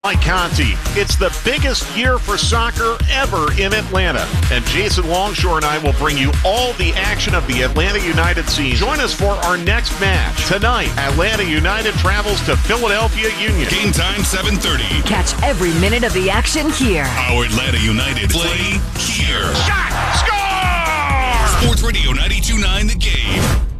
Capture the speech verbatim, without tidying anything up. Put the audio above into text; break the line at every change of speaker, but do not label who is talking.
Mike Conti. It's the biggest year for soccer ever in Atlanta. And Jason Longshore and I will bring you all the action of the Atlanta United season. Join us for our next match. Tonight, Atlanta United travels to Philadelphia Union.
Game time, seven thirty.
Catch every minute of the action here.
Our Atlanta United play here.
Shot! Score!
Sports Radio ninety-two point nine The Game.